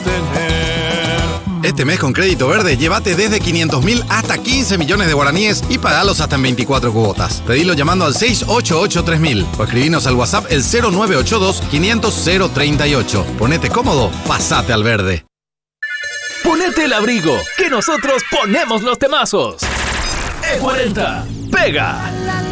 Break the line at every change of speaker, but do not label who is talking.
tener.
Este mes con Crédito Verde, llévate desde 500.000 hasta 15 millones de guaraníes y pagalos hasta en 24 cuotas. Pedilo llamando al 688-3000 o escribinos al WhatsApp el 0982-500-038. Ponete cómodo, pasate al verde.
Ponete el abrigo, que nosotros ponemos los temazos. E40, pega.